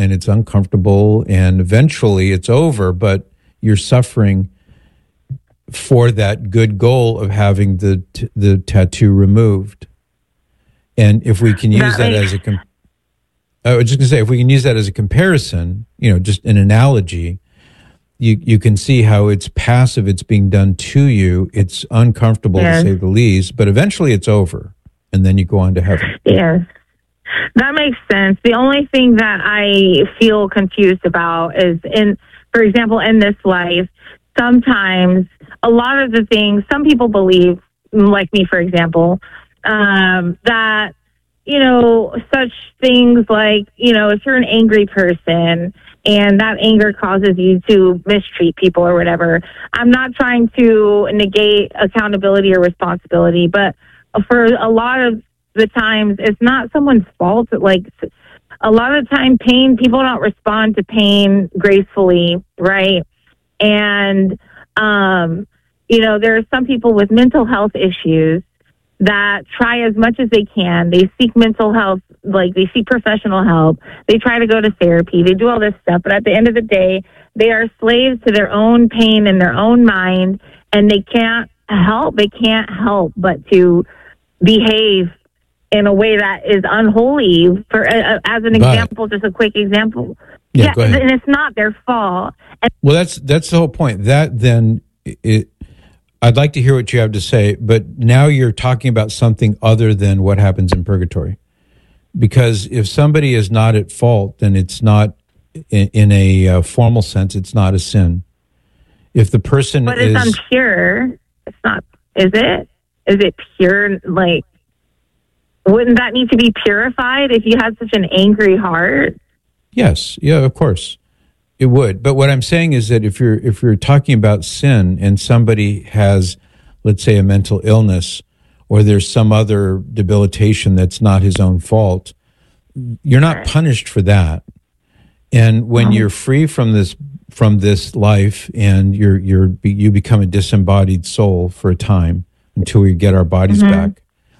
and it's uncomfortable, and eventually it's over, but you're suffering for that good goal of having the tattoo removed. And if we can use that as I was just going to say, if we can use that as a comparison, just an analogy, you can see how it's passive, it's being done to you, it's uncomfortable to say the least, but eventually it's over, and then you go on to heaven. Yes, that makes sense. The only thing that I feel confused about is, for example, in this life, sometimes a lot of the things, some people believe, like me, for example, that, such things like, if you're an angry person and that anger causes you to mistreat people or whatever, I'm not trying to negate accountability or responsibility, but for a lot of the times, it's not someone's fault. Like, a lot of the time, people don't respond to pain gracefully, right? And, there are some people with mental health issues that try as much as they can. They seek mental health, like they seek professional help. They try to go to therapy. They do all this stuff. But at the end of the day, they are slaves to their own pain and their own mind, and they can't help. They can't help but to behave in a way that is unholy. For as an example, just a quick example. Yeah, go ahead. And it's not their fault. Well, that's the whole point. That then, I'd like to hear what you have to say, but now you're talking about something other than what happens in purgatory. Because if somebody is not at fault, then it's not, in a formal sense, it's not a sin. If the person but it's impure. It's not, is it? Is it pure? Like, wouldn't that need to be purified if you had such an angry heart? Yes, yeah, of course, it would. But what I'm saying is that if you're talking about sin and somebody has, let's say, a mental illness, or there's some other debilitation that's not his own fault, you're not punished for that. And when you're free from this life, and you become a disembodied soul for a time until we get our bodies back,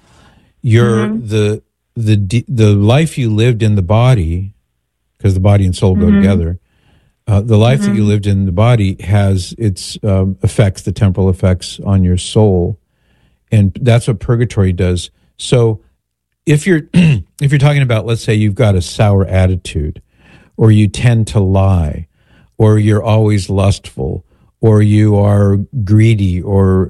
the life you lived in the body, because the body and soul go together, the life that you lived in the body has its effects, the temporal effects on your soul, and that's what purgatory does. So if you're talking about, let's say you've got a sour attitude, or you tend to lie, or you're always lustful, or you are greedy, or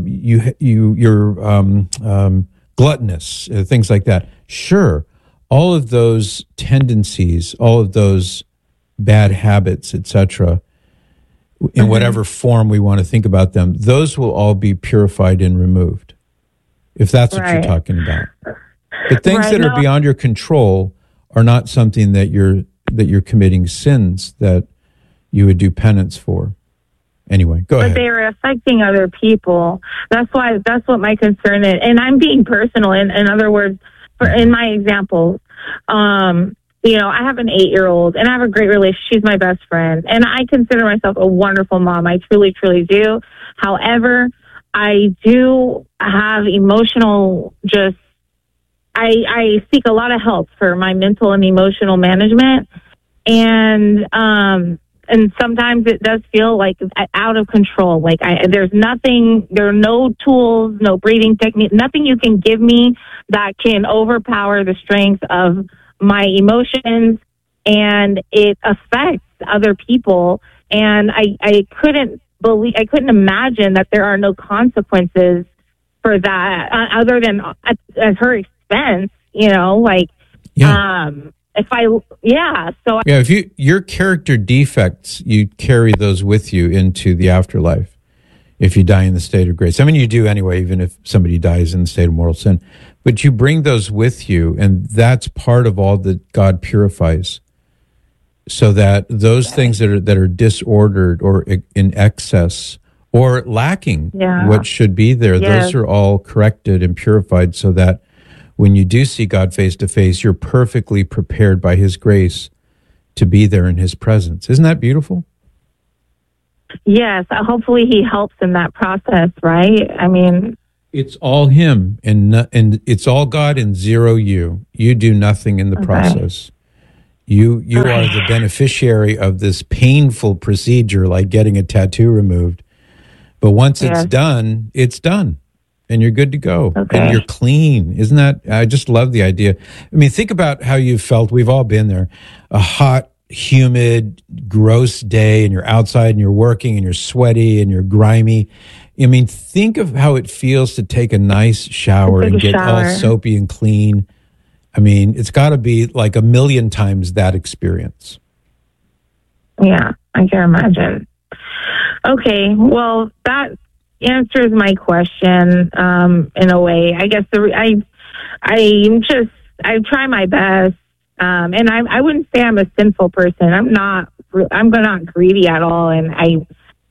you're gluttonous, things like that. Sure, all of those tendencies, all of those bad habits, etc., in whatever form we want to think about them, those will all be purified and removed, if that's what you're talking about. But things that are beyond your control are not something that you're committing sins that you would do penance for. Anyway, go ahead. But they are affecting other people. That's what my concern is. And I'm being personal. In other words, in my example, I have an 8-year-old, and I have a great relationship. She's my best friend, and I consider myself a wonderful mom. I truly, truly do. However, I do have emotional, I seek a lot of help for my mental and emotional management, and sometimes it does feel like out of control. Like there are no tools, no breathing technique, nothing you can give me that can overpower the strength of my emotions, and it affects other people. And I couldn't imagine that there are no consequences for that other than at her expense, if your character defects, you carry those with you into the afterlife if you die in the state of grace. I mean, you do anyway, even if somebody dies in the state of mortal sin, but you bring those with you, and that's part of all that God purifies, so that those things that are disordered or in excess or lacking what should be there, those are all corrected and purified, so that when you do see God face to face, you're perfectly prepared by His grace to be there in His presence. Isn't that beautiful? Yes. Hopefully He helps in that process, right? I mean, it's all Him, and it's all God and zero you. You do nothing in the process. You are the beneficiary of this painful procedure, like getting a tattoo removed. But once it's done, and you're good to go, and you're clean. Isn't that? I just love the idea. I mean, think about how you felt. We've all been there. A hot, humid, gross day, and you're outside, and you're working, and you're sweaty, and you're grimy. I mean, think of how it feels to take a nice shower and get all soapy and clean. I mean, it's got to be like 1,000,000 times that experience. Yeah, I can imagine. Okay, well, that answers my question in a way. I guess I try my best, and I wouldn't say I'm a sinful person. I'm not greedy at all, and I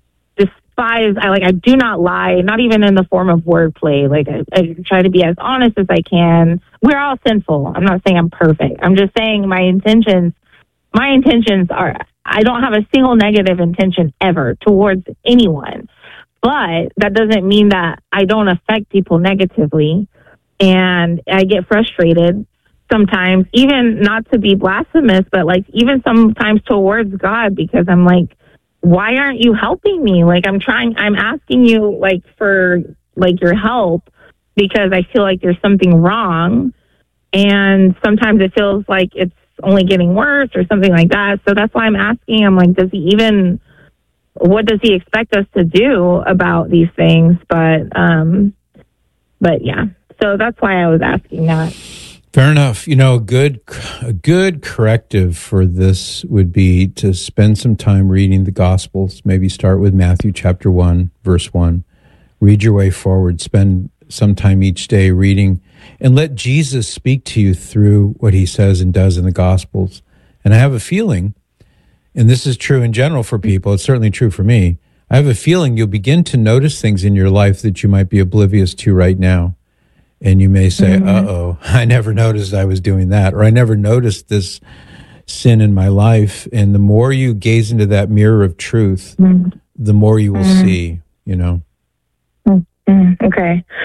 do not lie, not even in the form of wordplay. Like I try to be as honest as I can. We're all sinful. I'm not saying I'm perfect. I'm just saying my intentions are, I don't have a single negative intention ever towards anyone. But that doesn't mean that I don't affect people negatively. And I get frustrated sometimes, even not to be blasphemous, but like even sometimes towards God, because I'm like, why aren't you helping me? Like I'm asking you like for like your help because I feel like there's something wrong. And sometimes it feels like it's only getting worse or something like that. So that's why I'm asking. I'm like, what does he expect us to do about these things? But yeah, so that's why I was asking that. Fair enough. You know, a good corrective for this would be to spend some time reading the Gospels. Maybe start with Matthew chapter 1, verse 1. Read your way forward. Spend some time each day reading and let Jesus speak to you through what he says and does in the Gospels. And I have a feeling, and this is true in general for people, it's certainly true for me, I have a feeling you'll begin to notice things in your life that you might be oblivious to right now. And you may say, uh-oh, I never noticed I was doing that, or I never noticed this sin in my life. And the more you gaze into that mirror of truth, the more you will see, you know. Okay.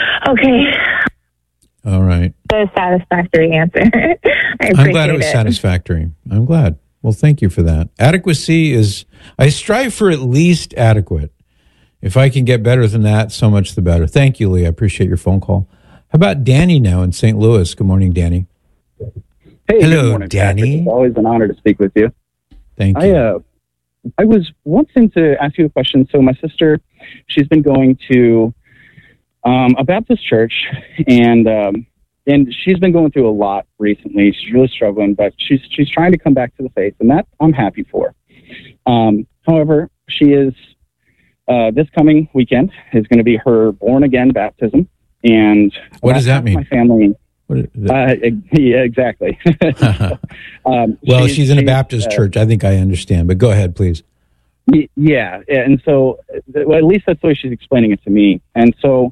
All right. A satisfactory answer. I'm glad it was satisfactory. I'm glad. Well, thank you for that. Adequacy is, I strive for at least adequate. If I can get better than that, so much the better. Thank you, Lee. I appreciate your phone call. How about Danny now in St. Louis? Good morning, Danny. Hey, hello, good morning, Danny. Patrick. It's always an honor to speak with you. Thank you. I was wanting to ask you a question. So my sister, she's been going to a Baptist church, and she's been going through a lot recently. She's really struggling, but she's trying to come back to the faith, and that I'm happy for. However, she is this coming weekend is going to be her born again baptism. And what does that mean? My family. Yeah, exactly. Well, she's in a Baptist church. I think I understand, but go ahead, please. Yeah. And so, well, at least that's the way she's explaining it to me. And so,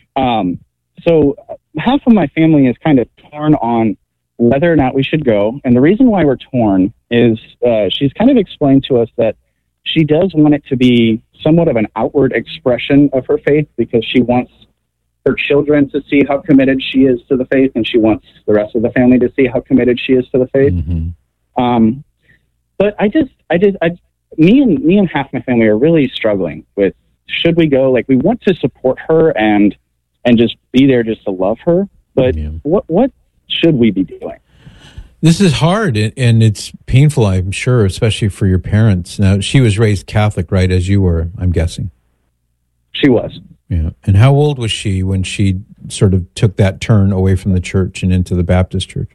so half of my family is kind of torn on whether or not we should go. And the reason why we're torn is she's kind of explained to us that she does want it to be somewhat of an outward expression of her faith, because she wants her children to see how committed she is to the faith, and she wants the rest of the family to see how committed she is to the faith. Mm-hmm. But me and half my family are really struggling with, should we go? Like, we want to support her and just be there just to love her, but what should we be doing? This is hard, and it's painful, I'm sure, especially for your parents. Now, she was raised Catholic, right, as you were, I'm guessing? She was. Yeah. And how old was she when she sort of took that turn away from the church and into the Baptist church?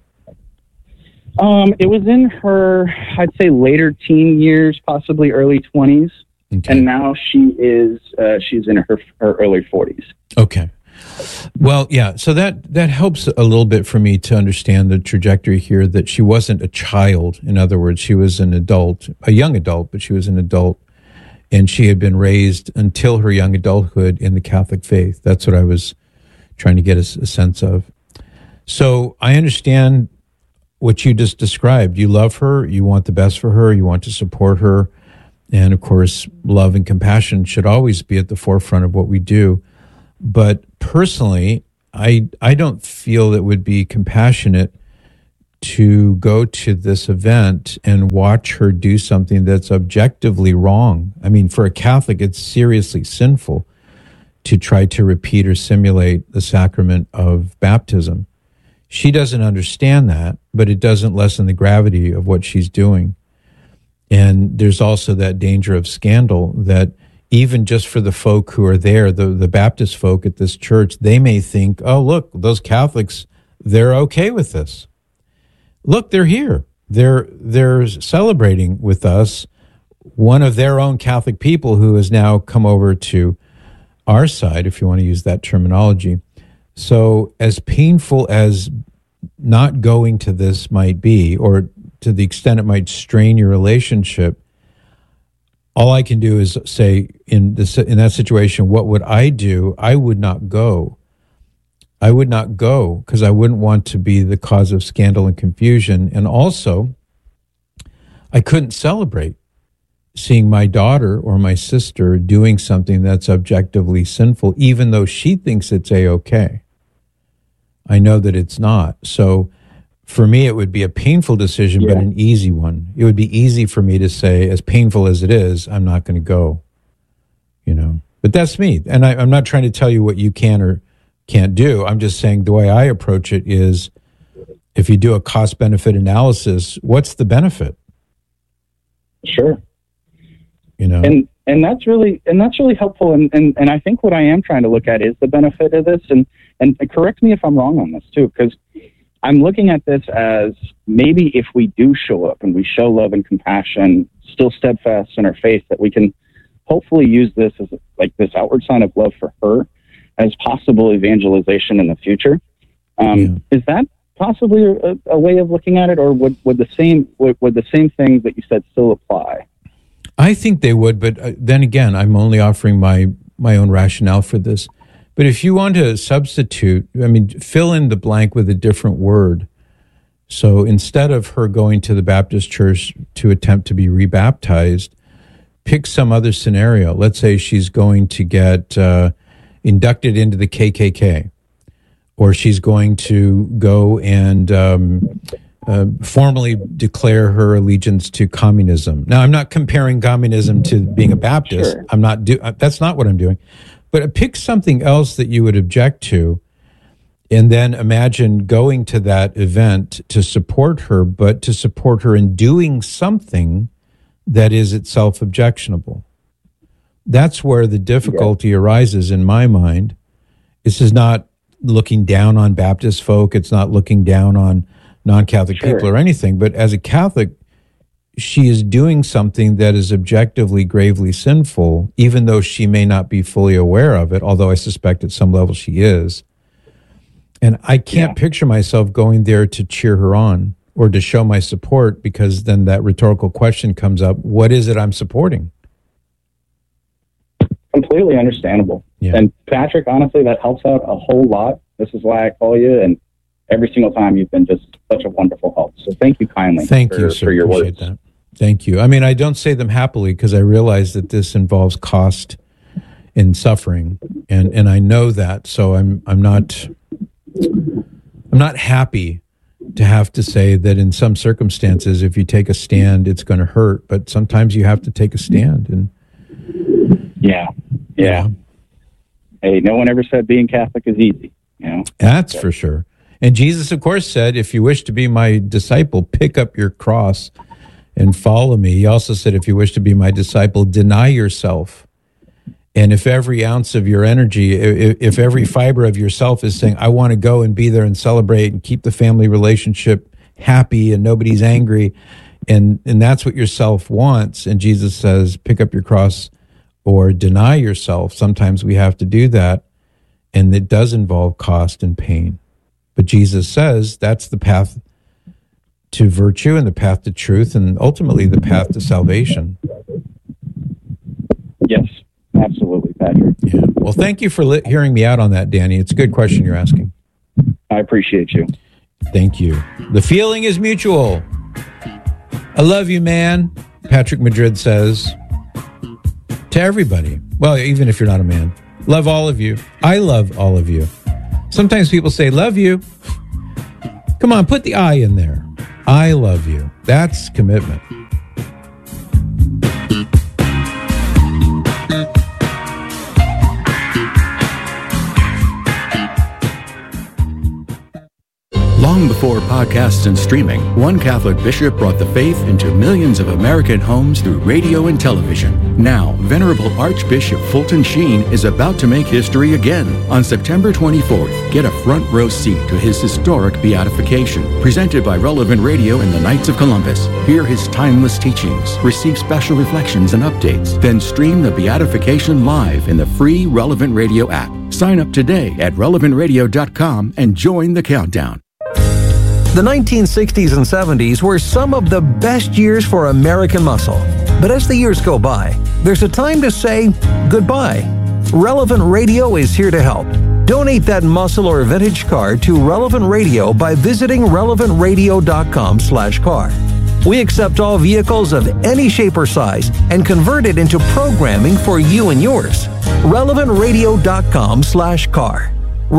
It was in her, I'd say, later teen years, possibly early 20s. Okay. And now she's in her early 40s. Okay. Well, yeah. So that helps a little bit for me to understand the trajectory here, that she wasn't a child. In other words, she was an adult, a young adult, but she was an adult. And she had been raised until her young adulthood in the Catholic faith. That's what I was trying to get a sense of. So I understand what you just described. You love her. You want the best for her. You want to support her. And, of course, love and compassion should always be at the forefront of what we do. But personally, I don't feel it would be compassionate to go to this event and watch her do something that's objectively wrong. I mean, for a Catholic, it's seriously sinful to try to repeat or simulate the sacrament of baptism. She doesn't understand that, but it doesn't lessen the gravity of what she's doing. And there's also that danger of scandal that even just for the folk who are there, the Baptist folk at this church, they may think, oh, look, those Catholics, they're okay with this. Look, they're here. They're celebrating with us one of their own Catholic people who has now come over to our side, if you want to use that terminology. So as painful as not going to this might be, or to the extent it might strain your relationship, all I can do is say in that situation, what would I do? I would not go. I would not go because I wouldn't want to be the cause of scandal and confusion. And also, I couldn't celebrate seeing my daughter or my sister doing something that's objectively sinful, even though she thinks it's A-okay. I know that it's not. So for me, it would be a painful decision, but an easy one. It would be easy for me to say, as painful as it is, I'm not going to go, But that's me. And I'm not trying to tell you what you can or can't do. I'm just saying the way I approach it is, if you do a cost-benefit analysis, what's the benefit? Sure. And that's really helpful. And I think what I am trying to look at is the benefit of this. And correct me if I'm wrong on this too, because I'm looking at this as maybe if we do show up and we show love and compassion, still steadfast in our faith, that we can hopefully use this as like this outward sign of love for her as possible evangelization in the future. Is that possibly a way of looking at it, or would the same things that you said still apply? I think they would, but then again, I'm only offering my own rationale for this. But if you want to substitute, fill in the blank with a different word. So instead of her going to the Baptist church to attempt to be rebaptized, pick some other scenario. Let's say she's going to get inducted into the KKK, or she's going to go and formally declare her allegiance to communism. Now, I'm not comparing communism to being a Baptist. Sure. That's not what I'm doing. But pick something else that you would object to, and then imagine going to that event to support her, but to support her in doing something that is itself objectionable. That's where the difficulty arises in my mind. This is not looking down on Baptist folk. It's not looking down on non-Catholic people or anything. But as a Catholic, she is doing something that is objectively gravely sinful, even though she may not be fully aware of it, although I suspect at some level she is. And I can't picture myself going there to cheer her on or to show my support, because then that rhetorical question comes up, what is it I'm supporting? Completely understandable. Yeah. And Patrick, honestly, that helps out a whole lot. This is why I call you, and every single time you've been just such a wonderful help. So thank you kindly for your words. That. Thank you. I don't say them happily because I realize that this involves cost and suffering, and I know that. So I'm not happy to have to say that in some circumstances, if you take a stand, it's going to hurt. But sometimes you have to take a stand. And yeah. Hey, no one ever said being Catholic is easy. That's for sure. And Jesus, of course, said, if you wish to be my disciple, pick up your cross and follow me. He also said, if you wish to be my disciple, deny yourself. And if every ounce of your energy, if every fiber of yourself is saying, I want to go and be there and celebrate and keep the family relationship happy and nobody's angry, and that's what your self wants, and Jesus says, pick up your cross or deny yourself, sometimes we have to do that, and it does involve cost and pain. But Jesus says that's the path to virtue and the path to truth and ultimately the path to salvation. Yes, absolutely, Patrick. Yeah. Well, thank you for hearing me out on that, Danny. It's a good question you're asking. I appreciate you. Thank you. The feeling is mutual. I love you, man, Patrick Madrid says to everybody. Well, even if you're not a man. Love all of you. I love all of you. Sometimes people say, love you. Come on, put the I in there. I love you. That's commitment. Long before podcasts and streaming, one Catholic bishop brought the faith into millions of American homes through radio and television. Now, Venerable Archbishop Fulton Sheen is about to make history again. On September 24th, get a front row seat to his historic beatification, presented by Relevant Radio and the Knights of Columbus. Hear his timeless teachings, receive special reflections and updates, then stream the beatification live in the free Relevant Radio app. Sign up today at relevantradio.com and join the countdown. The 1960s and 70s were some of the best years for American muscle. But as the years go by, there's a time to say goodbye. Relevant Radio is here to help. Donate that muscle or vintage car to Relevant Radio by visiting relevantradio.com/car. We accept all vehicles of any shape or size and convert it into programming for you and yours. relevantradio.com/car.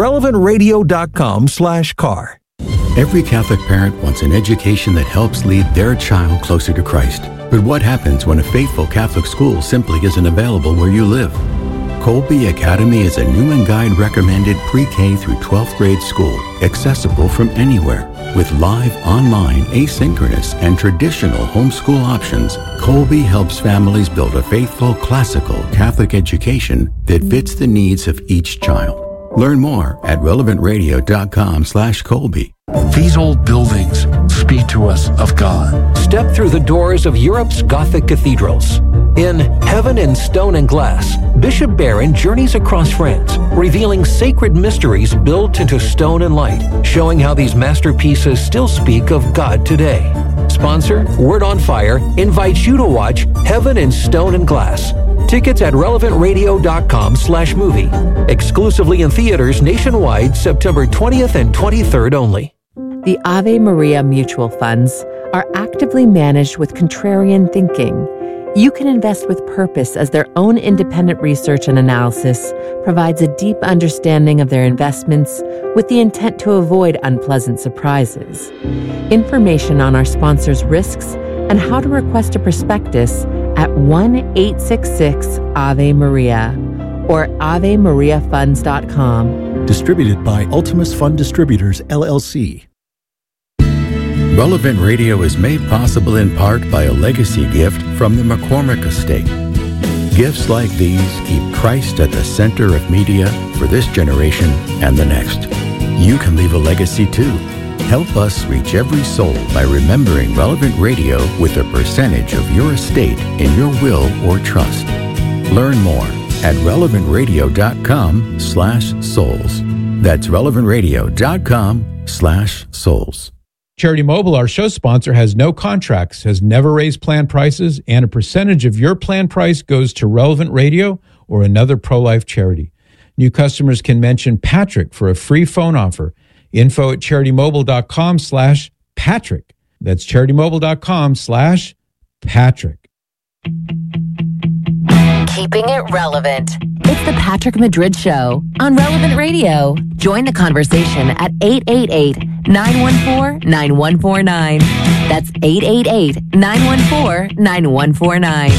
relevantradio.com/car. Every Catholic parent wants an education that helps lead their child closer to Christ. But what happens when a faithful Catholic school simply isn't available where you live? Colby Academy is a Newman Guide recommended pre-K through 12th grade school, accessible from anywhere. With live, online, asynchronous, and traditional homeschool options, Colby helps families build a faithful, classical Catholic education that fits the needs of each child. Learn more at relevantradio.com/Colby. These old buildings speak to us of God. Step through the doors of Europe's Gothic cathedrals. In Heaven in Stone and Glass, Bishop Barron journeys across France, revealing sacred mysteries built into stone and light, showing how these masterpieces still speak of God today. Sponsor, Word on Fire, invites you to watch Heaven in Stone and Glass. Tickets at relevantradio.com/movie. Exclusively in theaters nationwide, September 20th and 23rd only. The Ave Maria mutual funds are actively managed with contrarian thinking. You can invest with purpose as their own independent research and analysis provides a deep understanding of their investments with the intent to avoid unpleasant surprises. Information on our sponsors' risks and how to request a prospectus at 1-866-AVE-MARIA or AveMariaFunds.com. Distributed by Ultimus Fund Distributors, LLC. Relevant Radio is made possible in part by a legacy gift from the McCormick Estate. Gifts like these keep Christ at the center of media for this generation and the next. You can leave a legacy too. Help us reach every soul by remembering Relevant Radio with a percentage of your estate in your will or trust. Learn more at relevantradio.com/souls. That's relevantradio.com/souls. Charity Mobile, our show sponsor, has no contracts, has never raised plan prices, and a percentage of your plan price goes to Relevant Radio or another pro-life charity. New customers can mention Patrick for a free phone offer. Info at CharityMobile.com/Patrick. That's CharityMobile.com/Patrick. Keeping it relevant. It's the Patrick Madrid Show on Relevant Radio. Join the conversation at 888-914-9149. That's 888-914-9149.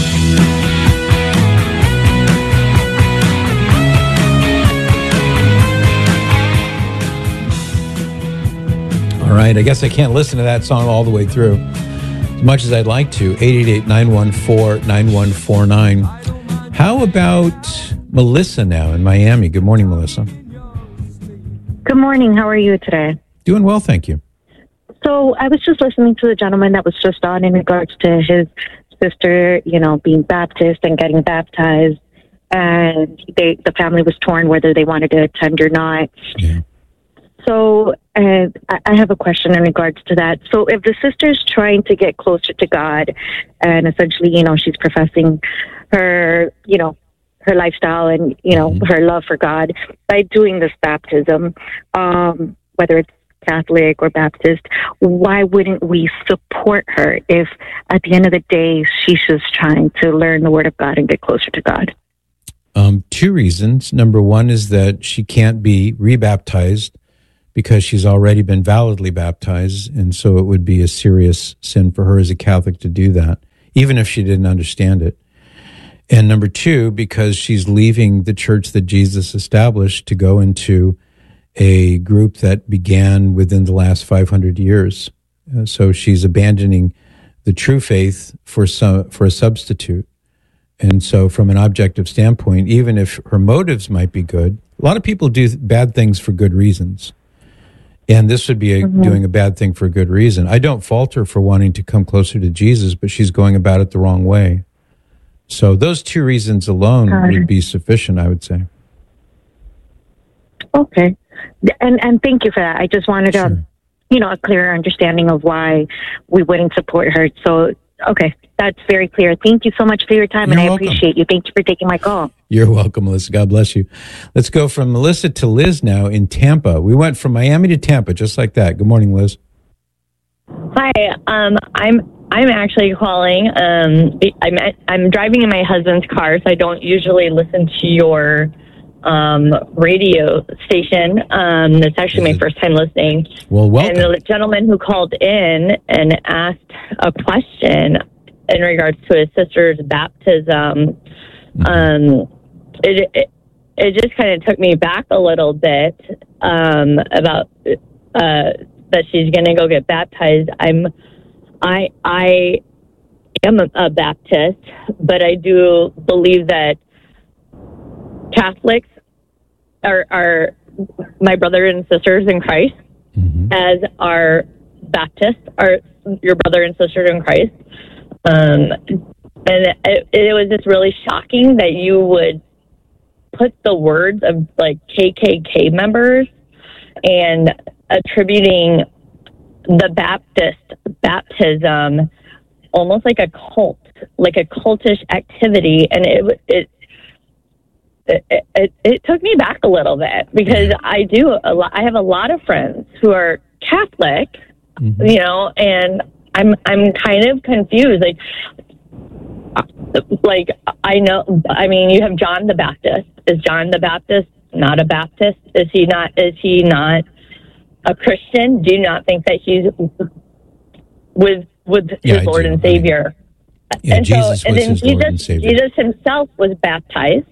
All right, I guess I can't listen to that song all the way through as much as I'd like to. 888-914-9149. How about Melissa now in Miami? Good morning, Melissa. Good morning. How are you today? Doing well, thank you. So I was just listening to the gentleman that was just on in regards to his sister, being Baptist and getting baptized. And the family was torn whether they wanted to attend or not. Yeah. So I have a question in regards to that. So if the sister's trying to get closer to God and essentially, she's professing her, her lifestyle and, her love for God by doing this baptism, whether it's Catholic or Baptist, why wouldn't we support her if at the end of the day she's just trying to learn the Word of God and get closer to God? Two reasons. Number one is that she can't be rebaptized because she's already been validly baptized, and so it would be a serious sin for her as a Catholic to do that, even if she didn't understand it. And number two, because she's leaving the church that Jesus established to go into a group that began within the last 500 years. So she's abandoning the true faith for a substitute. And so from an objective standpoint, even if her motives might be good, a lot of people do bad things for good reasons. And this would be doing a bad thing for a good reason. I don't fault her for wanting to come closer to Jesus, but she's going about it the wrong way. So those two reasons alone would be sufficient, I would say. Okay. And thank you for that. I just wanted a clearer understanding of why we wouldn't support her. So, okay, that's very clear. Thank you so much for your time, and I appreciate you. Thank you for taking my call. You're welcome, Melissa. God bless you. Let's go from Melissa to Liz now in Tampa. We went from Miami to Tampa, just like that. Good morning, Liz. Hi, I'm actually calling. I'm driving in my husband's car, so I don't usually listen to your radio station. It's actually my first time listening. Well, welcome. And the gentleman who called in and asked a question in regards to his sister's baptism, it just kind of took me back a little bit about that she's going to go get baptized. I am a Baptist, but I do believe that Catholics are my brothers and sisters in Christ, as our Baptists are your brother and sister in Christ. And it was just really shocking that you would put the words of like KKK members and attributing the baptism almost like a cult, like a cultish activity. And it took me back a little bit, because I have a lot of friends who are Catholic, and I'm kind of confused. Like I know, I mean, you have John the Baptist. Is John the Baptist not a Baptist? Is he not a Christian? Do you not think that he's with his Lord and Savior? Yeah, and Jesus was his Lord and Savior. Jesus himself was baptized.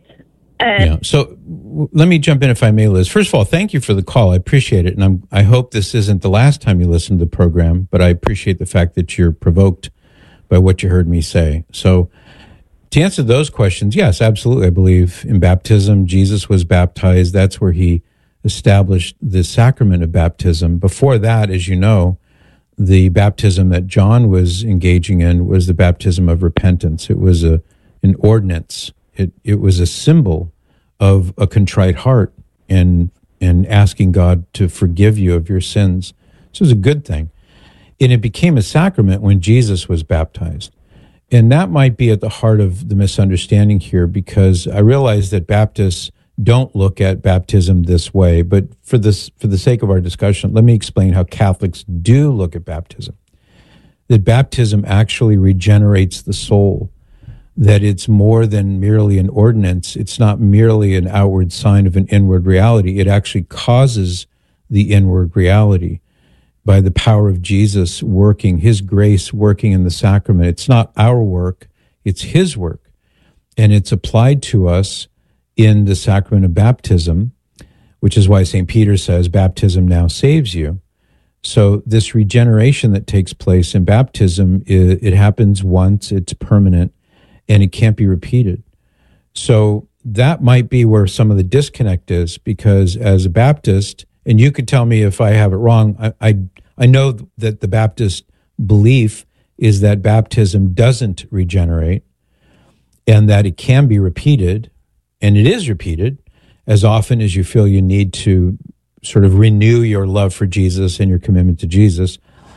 So let me jump in if I may, Liz. First of all, thank you for the call. I appreciate it. And I hope this isn't the last time you listen to the program, but I appreciate the fact that you're provoked by what you heard me say. So to answer those questions, yes, absolutely. I believe in baptism. Jesus was baptized. That's where he established the sacrament of baptism. Before that, as you know, the baptism that John was engaging in was the baptism of repentance. It was an ordinance. It was a symbol of a contrite heart and asking God to forgive you of your sins. So it was a good thing. And it became a sacrament when Jesus was baptized. And that might be at the heart of the misunderstanding here, because I realize that Baptists don't look at baptism this way. But for the sake of our discussion, let me explain how Catholics do look at baptism. That baptism actually regenerates the soul. That it's more than merely an ordinance. It's not merely an outward sign of an inward reality. It actually causes the inward reality by the power of Jesus working, his grace working in the sacrament. It's not our work, it's his work. And it's applied to us in the sacrament of baptism, which is why St. Peter says, baptism now saves you. So this regeneration that takes place in baptism, it happens once, it's permanent, and it can't be repeated. So that might be where some of the disconnect is, because as a Baptist, and you could tell me if I have it wrong, I know that the Baptist belief is that baptism doesn't regenerate and that it can be repeated, and it is repeated as often as you feel you need to sort of renew your love for Jesus and your commitment to Jesus.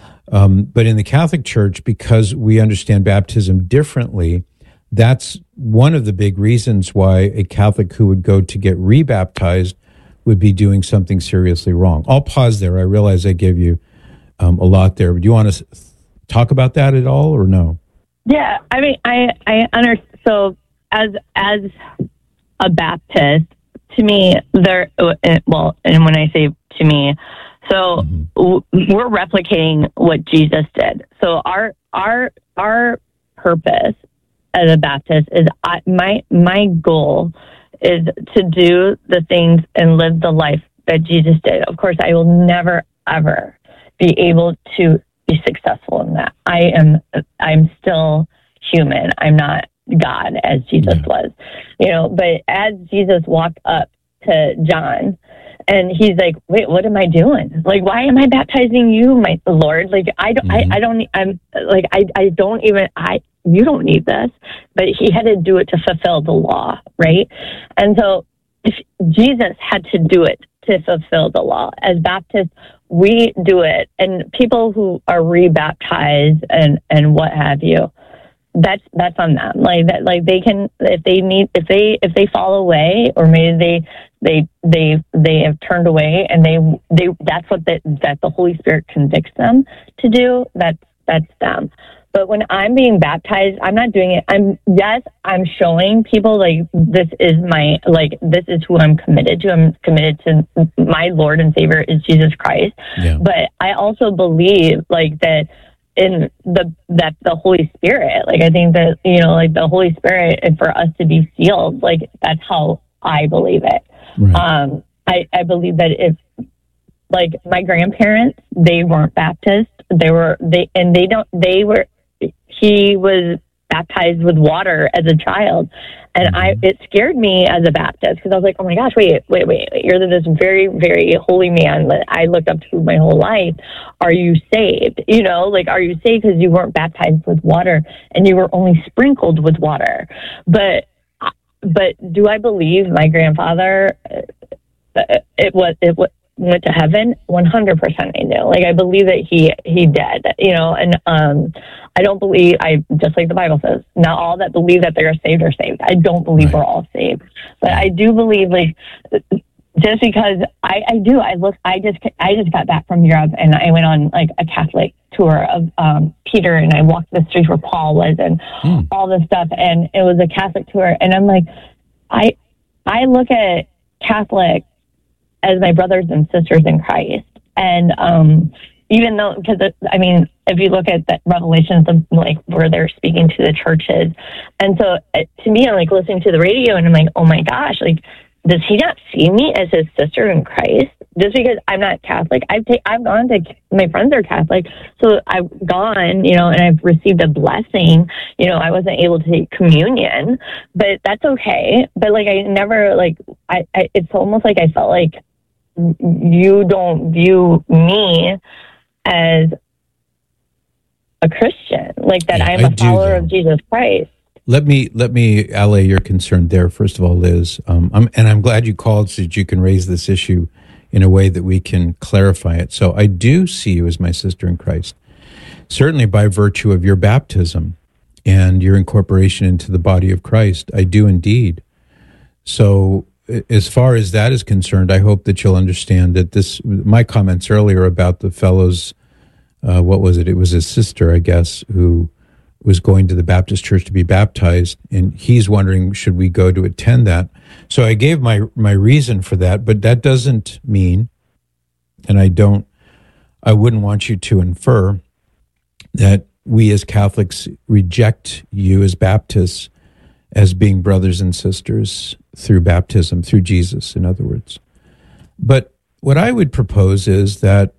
But in the Catholic Church, because we understand baptism differently, that's one of the big reasons why a Catholic who would go to get rebaptized would be doing something seriously wrong. I'll pause there. I realize I gave you a lot there. Do you want to talk about that at all, or no? Yeah, I mean, I understand. So as a Baptist, to me, and when I say to me, So we're replicating what Jesus did. So our purpose as a Baptist is my goal is to do the things and live the life that Jesus did. Of course, I will never ever be able to be successful in that. I'm still human. I'm not God as Jesus was, but as Jesus walked up to John and he's like, wait, what am I doing? Like, why am I baptizing you, my Lord? Like, you don't need this, but he had to do it to fulfill the law. Right. And so if Jesus had to do it to fulfill the law, as Baptists, we do it. And people who are rebaptized and what have you, that's on them. Like that, like they can, if they fall away, or maybe they have turned away, and they that's what that the Holy Spirit convicts them to do. That's them. But when I'm being baptized, I'm not doing it. I'm showing people this is who I'm committed to. I'm committed to my Lord and Savior is Jesus Christ. Yeah. But I also believe that in that the Holy Spirit, I think that, the Holy Spirit, and for us to be sealed, that's how I believe it. Right. I believe that if, my grandparents, they weren't Baptist. He was baptized with water as a child. And it scared me as a Baptist, because I was like, oh my gosh, wait, you're this very, very holy man that I looked up to my whole life. Are you saved? Are you saved because you weren't baptized with water and you were only sprinkled with water? But do I believe my grandfather, it went to heaven? 100% I do. I believe that he did, and I don't believe, just like the Bible says, not all that believe that they are saved are saved. I don't believe we're all saved, but I do believe, just because I just got back from Europe, and I went on a Catholic tour of Peter, and I walked the streets where Paul was, and all this stuff, and it was a Catholic tour, and I'm like, I look at Catholic as my brothers and sisters in Christ. And even though, because if you look at the Revelations of where they're speaking to the churches, and so to me, I'm listening to the radio, and I'm like, oh my gosh, does he not see me as his sister in Christ? Just because I'm not Catholic, I've gone to, my friends are Catholic, so I've gone, and I've received a blessing. I wasn't able to take communion, but that's okay. But I never, it's almost like I felt like you don't view me as a Christian, that I'm a follower of Jesus Christ. Let me allay your concern there. First of all, Liz, I'm glad you called so that you can raise this issue in a way that we can clarify it. So I do see you as my sister in Christ, certainly by virtue of your baptism and your incorporation into the body of Christ. I do indeed. So as far as that is concerned, I hope that you'll understand that my comments earlier about the fellow's, what was it? It was his sister, I guess, who was going to the Baptist church to be baptized, and he's wondering, should we go to attend that? So I gave my reason for that, but that doesn't mean, and I wouldn't want you to infer that we as Catholics reject you as Baptists as being brothers and sisters through baptism, through Jesus, in other words. But what I would propose is that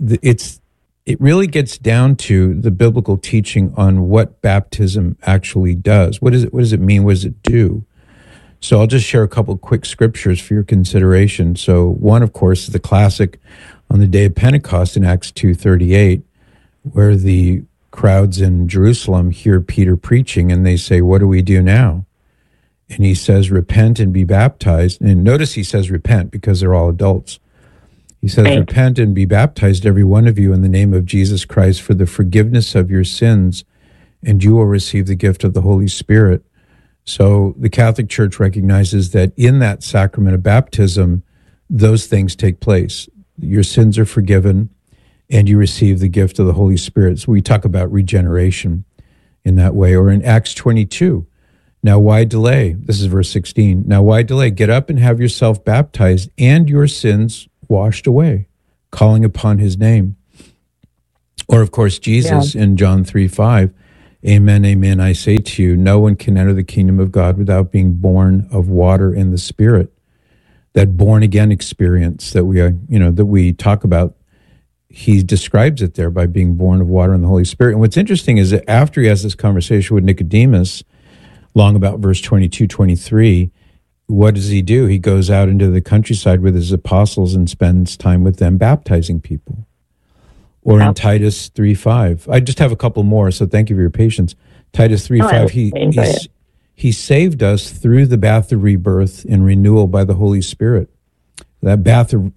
it really gets down to the biblical teaching on what baptism actually does. What does it mean? What does it do? So I'll just share a couple quick scriptures for your consideration. So one, of course, is the classic on the day of Pentecost in Acts 2:38, where the crowds in Jerusalem hear Peter preaching, and they say, what do we do now? And he says, repent and be baptized. And notice he says repent because they're all adults. He says, repent and be baptized, every one of you, in the name of Jesus Christ for the forgiveness of your sins, and you will receive the gift of the Holy Spirit. So the Catholic Church recognizes that in that sacrament of baptism, those things take place. Your sins are forgiven, and you receive the gift of the Holy Spirit. So we talk about regeneration in that way. Or in Acts 22, now why delay? This is verse 16. Now why delay? Get up and have yourself baptized and your sins washed away. calling upon his name. Or, of course, Jesus in John 3:5, amen, amen, I say to you, no one can enter the kingdom of God without being born of water and the Spirit. That born again experience that we talk about, he describes it there by being born of water and the Holy Spirit. And what's interesting is that after he has this conversation with Nicodemus, long about verse 22, 23, what does he do? He goes out into the countryside with his apostles and spends time with them baptizing people. Or in Titus 3:5. I just have a couple more, so thank you for your patience. Titus 3:5, he saved us through the bath of rebirth and renewal by the Holy Spirit. That bath of,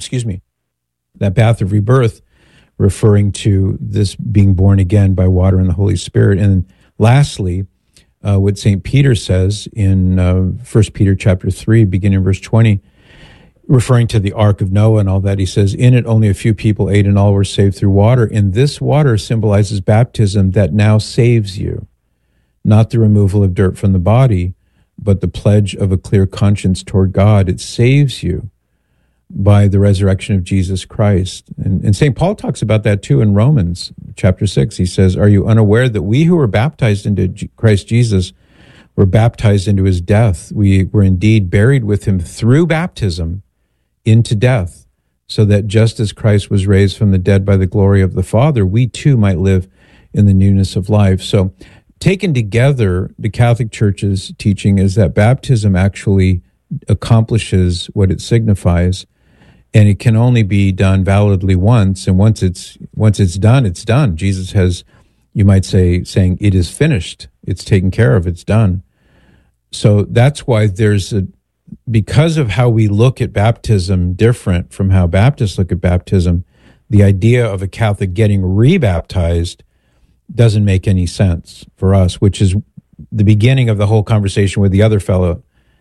that bath of rebirth referring to this being born again by water and the Holy Spirit. And lastly, what St. Peter says in 1 Peter chapter 3, beginning in verse 20, referring to the Ark of Noah and all that, he says, in it only a few people ate and all were saved through water. And this water symbolizes baptism that now saves you, not the removal of dirt from the body, but the pledge of a clear conscience toward God. It saves you by the resurrection of Jesus Christ. And St. Paul talks about that too in Romans chapter 6. He says, are you unaware that we who were baptized into Christ Jesus were baptized into his death? We were indeed buried with him through baptism into death, so that just as Christ was raised from the dead by the glory of the Father, we too might live in the newness of life. So taken together, the Catholic Church's teaching is that baptism actually accomplishes what it signifies, and it can only be done validly once. And once it's done, it's done. Jesus has, you might say, saying it is finished. It's taken care of. It's done. So that's why because of how we look at baptism different from how Baptists look at baptism, the idea of a Catholic getting rebaptized doesn't make any sense for us, which is the beginning of the whole conversation with the other fellow.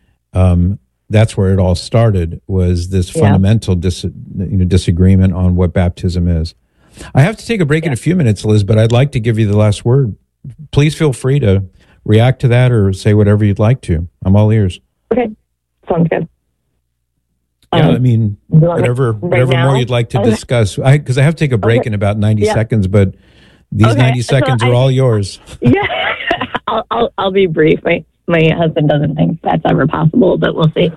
That's where it all started, was this fundamental disagreement on what baptism is. I have to take a break in a few minutes, Liz, but I'd like to give you the last word. Please feel free to react to that or say whatever you'd like to. I'm all ears. Okay. Sounds good. Yeah, I mean, whatever more you'd like to discuss. Because I have to take a break in about 90 seconds, but these 90 seconds are all yours. Yeah, I'll be brief. My husband doesn't think that's ever possible, but we'll see.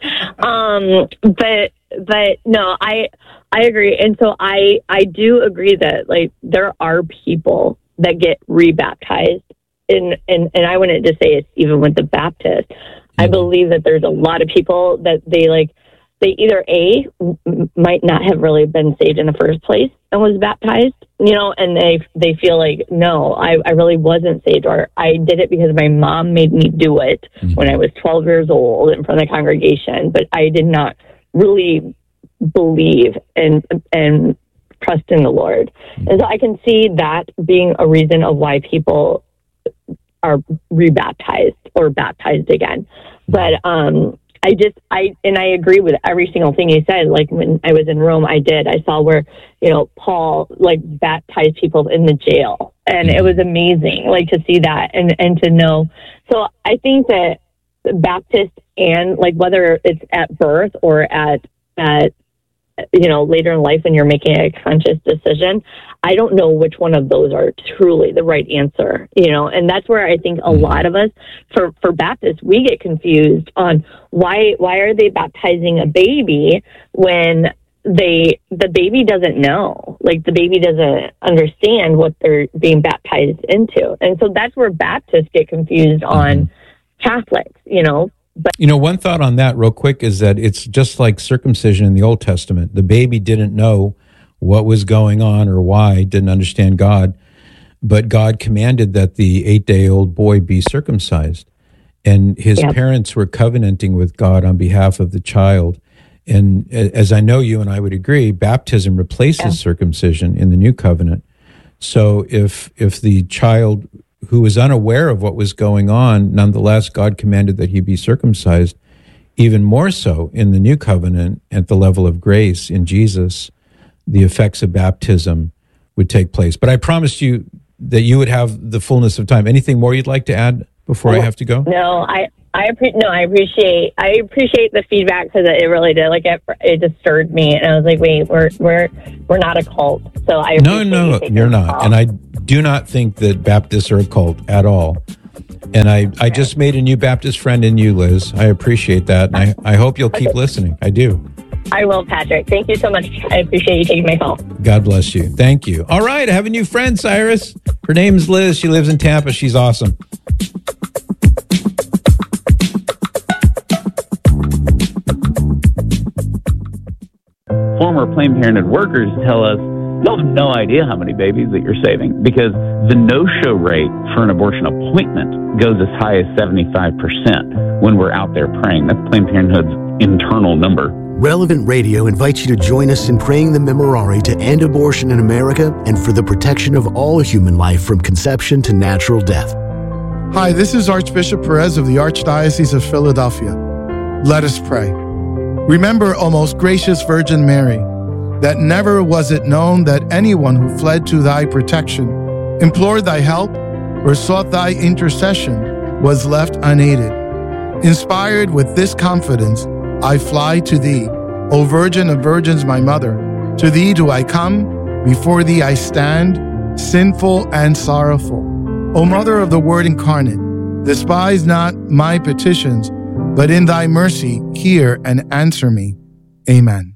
But no, I agree, and so I do agree that like there are people that get rebaptized, and I wouldn't just say it's even with the Baptist. I believe that there's a lot of people that they either might not have really been saved in the first place and was baptized, and they feel like, no, I really wasn't saved, or I did it because my mom made me do it when I was 12 years old in front of the congregation, but I did not really believe and trust in the Lord. And so I can see that being a reason of why people are rebaptized or baptized again. But I agree with every single thing you said. Like when I was in Rome, I saw where, Paul like baptized people in the jail, and it was amazing, like to see that and to know. So I think that Baptist, and like whether it's at birth or at later in life when you're making a conscious decision, I don't know which one of those are truly the right answer, and that's where I think a lot of us, for Baptists, we get confused on why are they baptizing a baby when the baby doesn't know, like the baby doesn't understand what they're being baptized into. And so that's where Baptists get confused on Catholics, But one thought on that real quick is that it's just like circumcision in the Old Testament. The baby didn't know what was going on or why, didn't understand God, but God commanded that the 8-day-old boy be circumcised. And his parents were covenanting with God on behalf of the child. And as I know you and I would agree, baptism replaces circumcision in the new covenant. So if the child who was unaware of what was going on, nonetheless, God commanded that he be circumcised, even more so in the new covenant at the level of grace in Jesus, the effects of baptism would take place. But I promised you that you would have the fullness of time. Anything more you'd like to add, before I have to go? No, I appreciate the feedback, because it really did. Like it disturbed me, and I was like, wait, we're not a cult. So I appreciate No, you're not, and I do not think that Baptists are a cult at all. And I just made a new Baptist friend in you, Liz. I appreciate that, and I hope you'll keep listening. I do. I will, Patrick. Thank you so much. I appreciate you taking my call. God bless you. Thank you. All right, I have a new friend, Cyrus. Her name's Liz. She lives in Tampa. She's awesome. Former Planned Parenthood workers tell us you'll have no idea how many babies that you're saving, because the no-show rate for an abortion appointment goes as high as 75% when we're out there praying. That's Planned Parenthood's internal number. Relevant Radio invites you to join us in praying the Memorare to end abortion in America and for the protection of all human life from conception to natural death. Hi, this is Archbishop Perez of the Archdiocese of Philadelphia. Let us pray. Remember, O most gracious Virgin Mary, that never was it known that anyone who fled to thy protection, implored thy help, or sought thy intercession was left unaided. Inspired with this confidence, I fly to thee, O Virgin of Virgins, my mother. To thee do I come, before thee I stand, sinful and sorrowful. O Mother of the Word incarnate, despise not my petitions, but in thy mercy hear and answer me. Amen.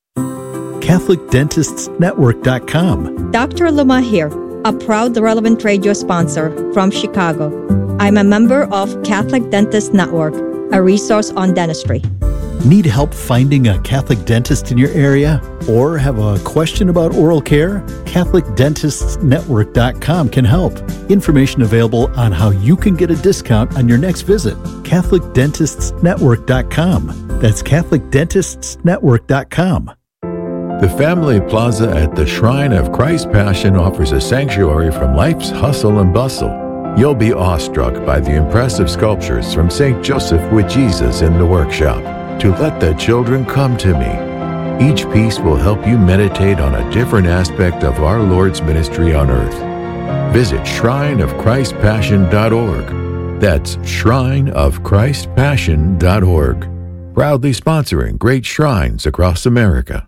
CatholicDentistsNetwork.com. Dr. Luma here, a proud Relevant Radio sponsor from Chicago. I'm a member of Catholic Dentist Network, a resource on dentistry. Need help finding a Catholic dentist in your area? Or have a question about oral care? CatholicDentistsNetwork.com can help. Information available on how you can get a discount on your next visit. CatholicDentistsNetwork.com. That's CatholicDentistsNetwork.com. The Family Plaza at the Shrine of Christ Passion offers a sanctuary from life's hustle and bustle. You'll be awestruck by the impressive sculptures from St. Joseph with Jesus in the workshop. To let the children come to me. Each piece will help you meditate on a different aspect of our Lord's ministry on earth. Visit shrineofchristpassion.org. That's shrineofchristpassion.org. Proudly sponsoring great shrines across America.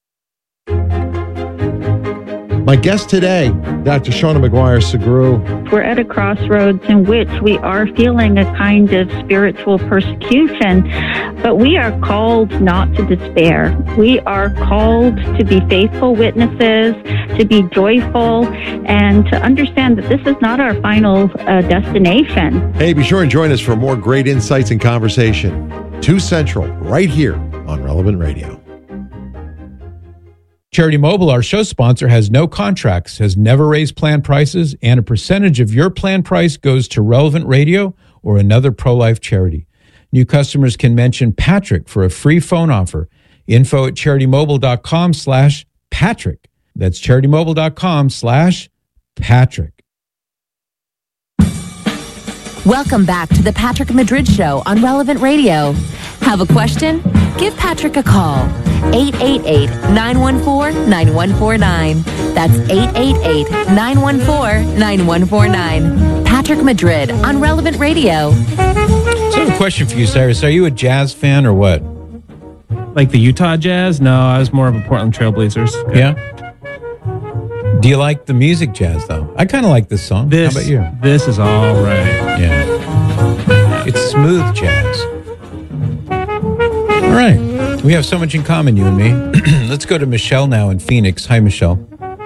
My guest today, Dr. Shauna McGuire-Segru. We're at a crossroads in which we are feeling a kind of spiritual persecution, but we are called not to despair. We are called to be faithful witnesses, to be joyful, and to understand that this is not our final destination. Hey, be sure and join us for more great insights and conversation. 2 Central, right here on Relevant Radio. Charity Mobile, our show sponsor, has no contracts, has never raised plan prices, and a percentage of your plan price goes to Relevant Radio or another pro-life charity. New customers can mention Patrick for a free phone offer. Info at CharityMobile.com/Patrick. That's CharityMobile.com/Patrick. Welcome back to the Patrick Madrid Show on Relevant Radio. Have a question? Give Patrick a call. 888-914-9149. That's 888-914-9149. Patrick Madrid on Relevant Radio. So I have a question for you, Cyrus. Are you a jazz fan or what? Like the Utah Jazz? No, I was more of a Portland Trailblazers. Yeah? Do you like the music jazz, though? I kind of like this song. How about you? This is all right. Yeah. It's smooth jazz. All right. We have so much in common, you and me. Let's go to Michelle now in Phoenix. Hi, Michelle.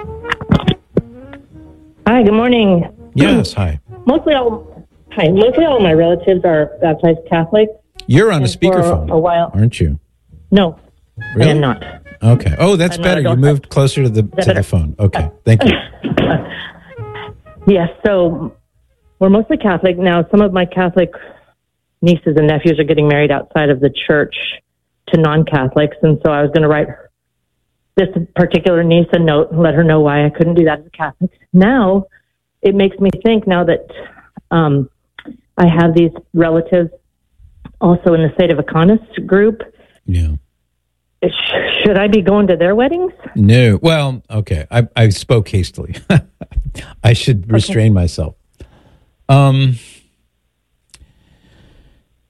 Hi, good morning. Yes, hi. Mostly all of my relatives are baptized Catholic. You're on a speakerphone, for a while, aren't you? No, really? I am not. Okay. Oh, that's better. You moved closer to the phone. Okay, thank you. Yes, so we're mostly Catholic. Now, some of my Catholic nieces and nephews are getting married outside of the church to non-Catholics, and so I was going to write this particular niece a note and let her know why I couldn't do that as a Catholic. Now, it makes me think, now that I have these relatives also in the State of Iconis group. Yeah. Should I be going to their weddings? No. Well, okay. I spoke hastily. I should restrain myself.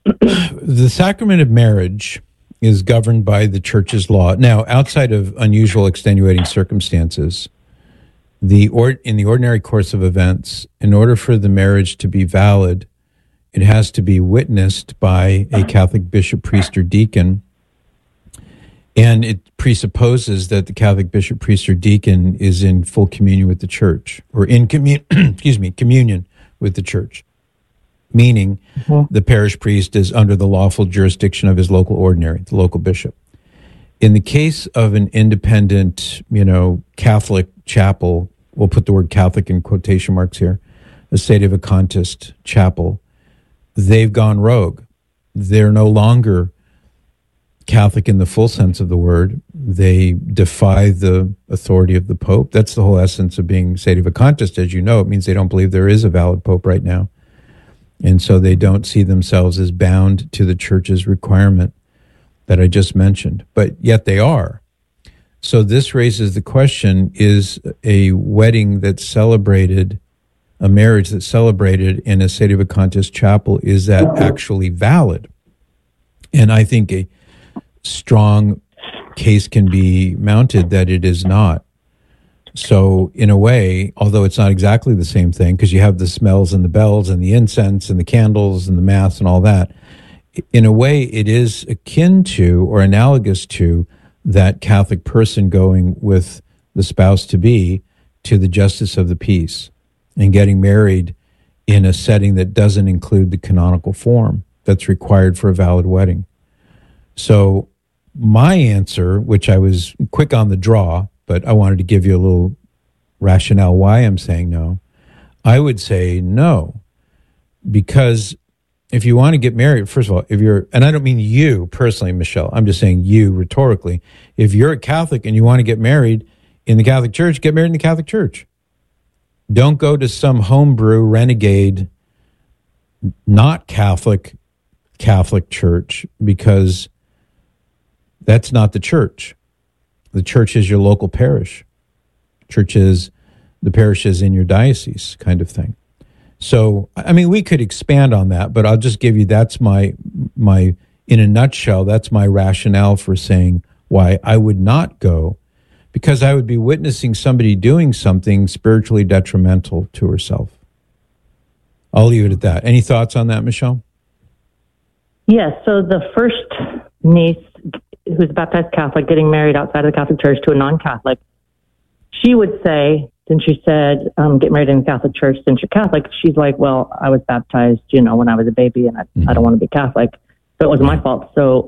The sacrament of marriage is governed by the church's law. Now, outside of unusual extenuating circumstances, in the ordinary course of events, in order for the marriage to be valid, it has to be witnessed by a Catholic bishop, priest, or deacon, and it presupposes that the Catholic bishop, priest, or deacon is in full communion with the church, or in communion with the church, meaning the parish priest is under the lawful jurisdiction of his local ordinary, the local bishop. In the case of an independent, Catholic chapel, we'll put the word Catholic in quotation marks here, a sedevacantist chapel, they've gone rogue. They're no longer Catholic in the full sense of the word. They defy the authority of the Pope. That's the whole essence of being sedevacantist, as you know. It means they don't believe there is a valid Pope right now. And so they don't see themselves as bound to the church's requirement that I just mentioned, but yet they are. So this raises the question, is a wedding that's celebrated, a marriage that's celebrated in a sedevacantist chapel, is that actually valid? And I think a strong case can be mounted that it is not. So in a way, although it's not exactly the same thing, because you have the smells and the bells and the incense and the candles and the mass and all that, in a way it is akin to or analogous to that Catholic person going with the spouse-to-be to the justice of the peace and getting married in a setting that doesn't include the canonical form that's required for a valid wedding. So my answer, which I was quick on the draw, but I wanted to give you a little rationale why I'm saying no, I would say no. Because if you want to get married, first of all, and I don't mean you personally, Michelle, I'm just saying you rhetorically, if you're a Catholic and you want to get married in the Catholic Church, get married in the Catholic Church. Don't go to some homebrew, renegade, not Catholic church, because that's not the church. The church is your local parish. The parish is in your diocese, kind of thing. So, I mean, we could expand on that, but I'll just give you, that's my in a nutshell, that's my rationale for saying why I would not go, because I would be witnessing somebody doing something spiritually detrimental to herself. I'll leave it at that. Any thoughts on that, Michelle? Yes. So the first niece, who's a baptized Catholic, getting married outside of the Catholic Church to a non-Catholic, she would say, since she said, get married in the Catholic Church since you're Catholic, she's like, well, I was baptized, when I was a baby, and I don't want to be Catholic, so it was my fault. So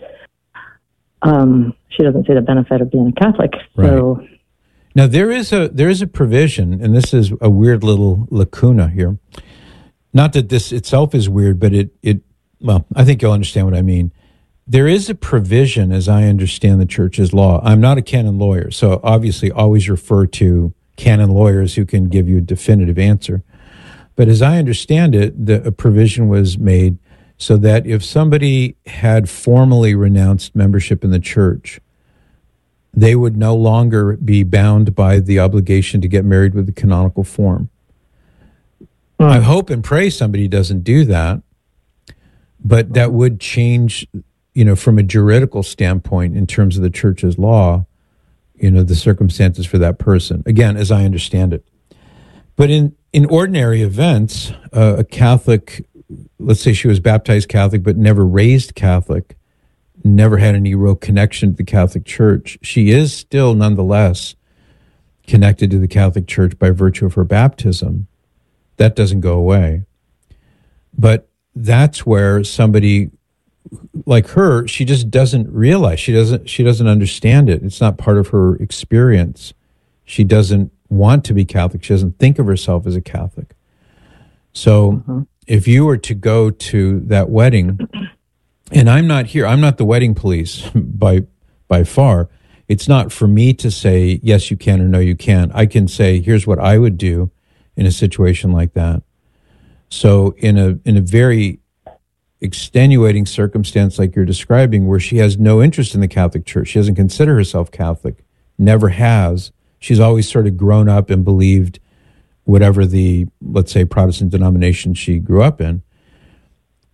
she doesn't see the benefit of being a Catholic. So right. Now there is a provision, and this is a weird little lacuna here. Not that this itself is weird, but well, I think you'll understand what I mean. There is a provision, as I understand the church's law. I'm not a canon lawyer, so obviously always refer to canon lawyers who can give you a definitive answer. But as I understand it, a provision was made so that if somebody had formally renounced membership in the church, they would no longer be bound by the obligation to get married with the canonical form. I hope and pray somebody doesn't do that, but that would change, from a juridical standpoint in terms of the church's law, the circumstances for that person, again, as I understand it. But in ordinary events, a Catholic, let's say she was baptized Catholic but never raised Catholic, never had any real connection to the Catholic Church, she is still nonetheless connected to the Catholic Church by virtue of her baptism. That doesn't go away. But that's where somebody like her, she just doesn't realize, she doesn't understand it. It's not part of her experience. She doesn't want to be Catholic. She doesn't think of herself as a Catholic. So if you were to go to that wedding, and I'm not the wedding police by far. It's not for me to say, yes, you can, or no, you can't. I can say, here's what I would do in a situation like that. So in a very extenuating circumstance like you're describing, where she has no interest in the Catholic Church, she doesn't consider herself Catholic, never has. She's always sort of grown up and believed whatever the, let's say, Protestant denomination she grew up in.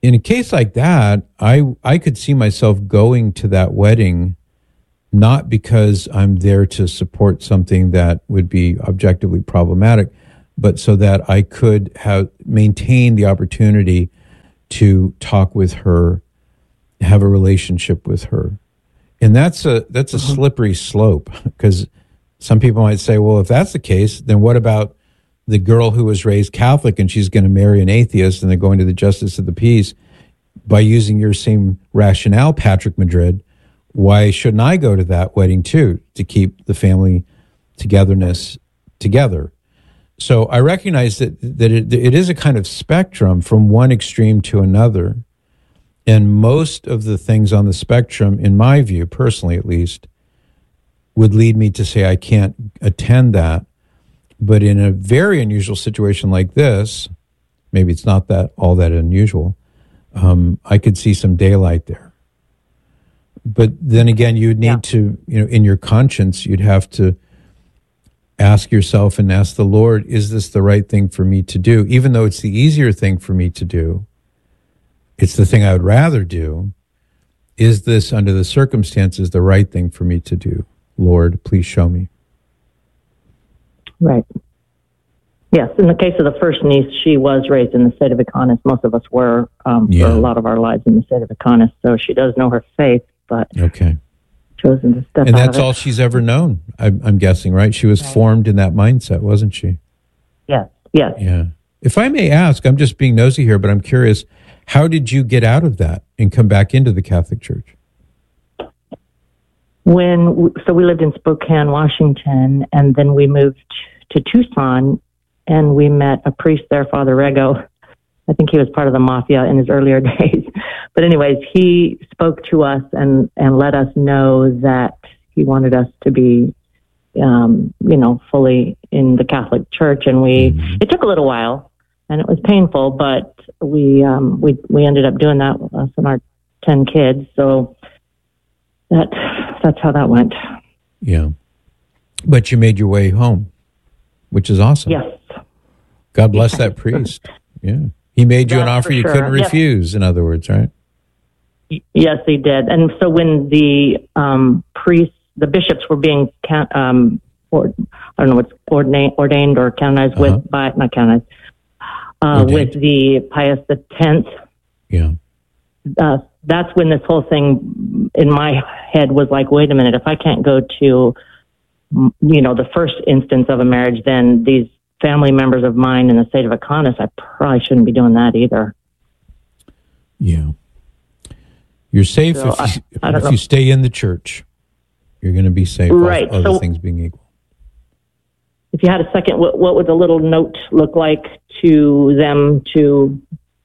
in a case like that, I could see myself going to that wedding, not because I'm there to support something that would be objectively problematic, but so that I could have maintained the opportunity to talk with her, have a relationship with her. And that's a slippery slope, because some people might say, well, if that's the case, then what about the girl who was raised Catholic and she's going to marry an atheist and they're going to the justice of the peace? By using your same rationale, Patrick Madrid, why shouldn't I go to that wedding too, to keep the family togetherness together? So I recognize that it is a kind of spectrum from one extreme to another. And most of the things on the spectrum, in my view, personally at least, would lead me to say I can't attend that. But in a very unusual situation like this, maybe it's not all that unusual, I could see some daylight there. But then again, you'd need to, in your conscience, you'd have to ask yourself and ask the Lord, is this the right thing for me to do? Even though it's the easier thing for me to do, it's the thing I would rather do. Is this, under the circumstances, the right thing for me to do? Lord, please show me. Right. Yes, in the case of the first niece, she was raised in the state of Iconis. Most of us were for a lot of our lives in the state of Iconis, so she does know her faith, but chosen to step and out that's of it. all she's ever known, I'm guessing, right? She was formed in that mindset, wasn't she? Yes, yes. Yeah. If I may ask, I'm just being nosy here, but I'm curious, how did you get out of that and come back into the Catholic Church? So we lived in Spokane, Washington, and then we moved to Tucson, and we met a priest there, Father Rego. I think he was part of the mafia in his earlier days. But anyways, he spoke to us and let us know that he wanted us to be, fully in the Catholic Church. And it took a little while, and it was painful, but we ended up doing that with us and our 10 kids. So that's how that went. Yeah. But you made your way home, which is awesome. Yes. God bless that priest. Yeah. He made you an offer you couldn't refuse, in other words, right? Yes, he did. And so when the the bishops were being, I don't know what's ordained or canonized with the Pius X. Yeah. That's when this whole thing in my head was like, wait a minute, if I can't go to, the first instance of a marriage, then these family members of mine in the state of Iconis, I probably shouldn't be doing that either. Yeah. You're safe So if you stay in the church. You're going to be safe, right. all other things being equal. If you had a second, what would the little note look like to them to,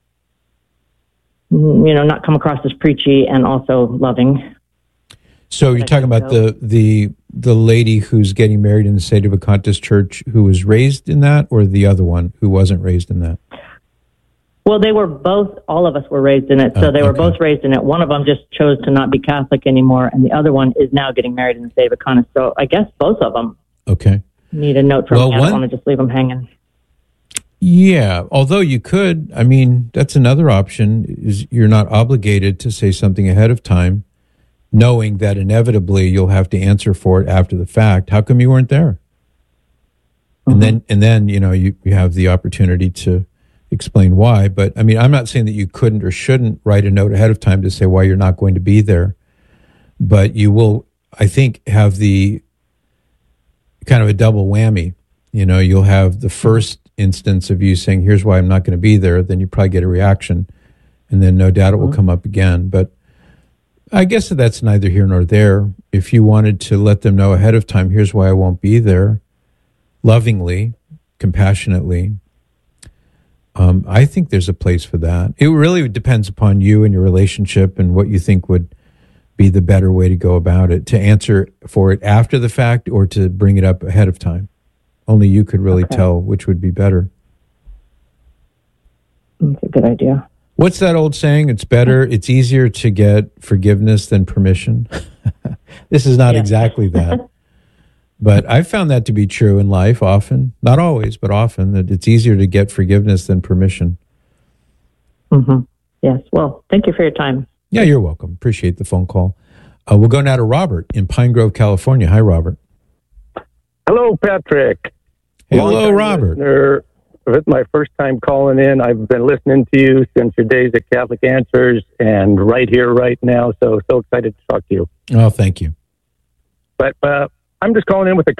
not come across as preachy and also loving? So you're talking about the lady who's getting married in the state of Iconis Church who was raised in that, or the other one who wasn't raised in that? Well, they were both, all of us were raised in it. So they were both raised in it. One of them just chose to not be Catholic anymore, and the other one is now getting married in the state of Iconis. So I guess both of them need a note from me. I don't want to just leave them hanging. Yeah, although you could, that's another option, is you're not obligated to say something ahead of time, knowing that inevitably you'll have to answer for it after the fact. How come you weren't there? And then you have the opportunity to explain why. But I'm not saying that you couldn't or shouldn't write a note ahead of time to say why you're not going to be there. But you will, I think, have the kind of a double whammy. You'll have the first instance of you saying, here's why I'm not going to be there. Then you probably get a reaction. And then no doubt it will come up again. But I guess that's neither here nor there. If you wanted to let them know ahead of time, here's why I won't be there, lovingly, compassionately, I think there's a place for that. It really depends upon you and your relationship and what you think would be the better way to go about it, to answer for it after the fact or to bring it up ahead of time. Only you could really tell which would be better. That's a good idea. What's that old saying? It's easier to get forgiveness than permission. This is not exactly that. But I've found that to be true in life often. Not always, but often, that it's easier to get forgiveness than permission. Mm-hmm. Yes. Well, thank you for your time. Yeah, you're welcome. Appreciate the phone call. We'll go now to Robert in Pine Grove, California. Hi, Robert. Hello, Patrick. Hello, Robert. Listener. It's my first time calling in. I've been listening to you since your days at Catholic Answers and right here, right now. So excited to talk to you. Oh, thank you. But I'm just calling in with a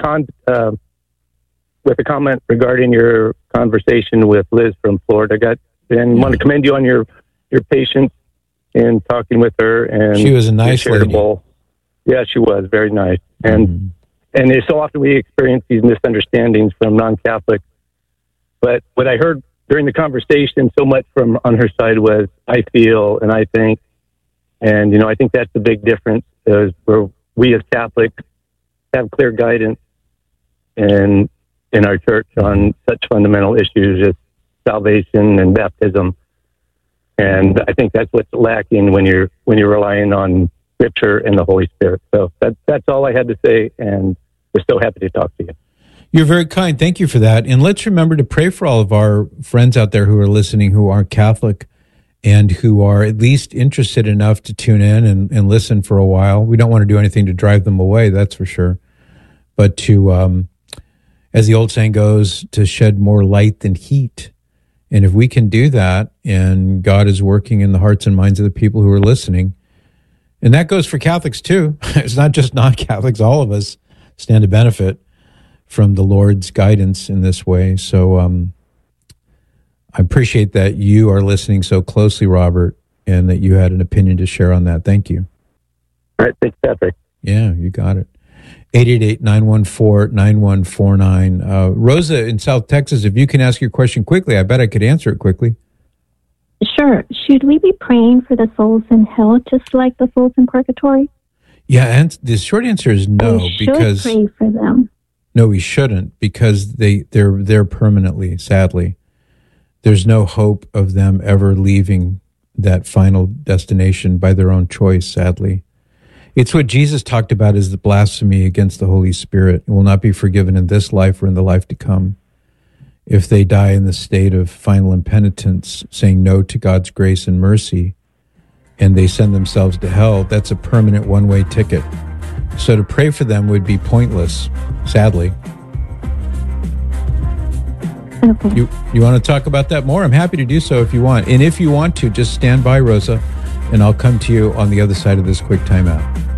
comment regarding your conversation with Liz from Florida. Want to commend you on your patience in talking with her. And she was a nice lady. Yeah, she was very nice. And so often we experience these misunderstandings from non-Catholics. But what I heard during the conversation so much from on her side was, I feel and I think. And, I think that's the big difference is where we as Catholics have clear guidance in our church on such fundamental issues as salvation and baptism. And I think that's what's lacking when you're relying on Scripture and the Holy Spirit. So that's all I had to say, and we're so happy to talk to you. You're very kind. Thank you for that. And let's remember to pray for all of our friends out there who are listening who aren't Catholic and who are at least interested enough to tune in and listen for a while. We don't want to do anything to drive them away, that's for sure. But to, as the old saying goes, to shed more light than heat. And if we can do that, and God is working in the hearts and minds of the people who are listening, and that goes for Catholics too. It's not just non-Catholics. All of us stand to benefit from the Lord's guidance in this way. So I appreciate that you are listening so closely, Robert, and that you had an opinion to share on that. Thank you. All right. Thanks, Patrick. Yeah, you got it. 888-914-9149. Rosa in South Texas, if you can ask your question quickly, I bet I could answer it quickly. Sure. Should we be praying for the souls in hell just like the souls in purgatory? Yeah, and the short answer is no. We should pray for them. No, we shouldn't, because they're there permanently, sadly. There's no hope of them ever leaving that final destination by their own choice, sadly. It's what Jesus talked about as the blasphemy against the Holy Spirit. It will not be forgiven in this life or in the life to come. If they die in the state of final impenitence, saying no to God's grace and mercy, and they send themselves to hell, that's a permanent one-way ticket. So to pray for them would be pointless, sadly. Okay. You want to talk about that more? I'm happy to do so if you want. And if you want to, just stand by, Rosa, and I'll come to you on the other side of this quick timeout.